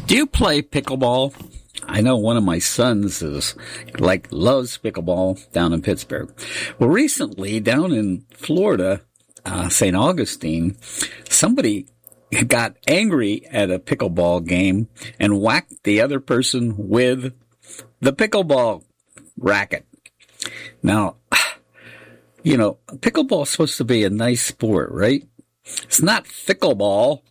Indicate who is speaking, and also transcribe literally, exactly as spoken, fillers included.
Speaker 1: Do you play pickleball? I know one of my sons is like loves pickleball down in Pittsburgh. Well, recently down in Florida, uh, Saint Augustine, somebody got angry at a pickleball game and whacked the other person with the pickleball racket. Now, you know, pickleball is supposed to be a nice sport, right? It's not fickleball.